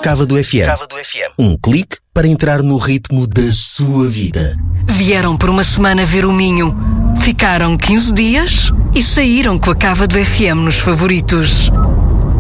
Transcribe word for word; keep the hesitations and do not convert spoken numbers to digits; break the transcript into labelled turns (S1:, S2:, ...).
S1: Cava do F M. Cava do F M. Um clique para entrar no ritmo da sua vida.
S2: Vieram por uma semana ver o Minho, ficaram quinze dias e saíram com a Cava do F M nos favoritos.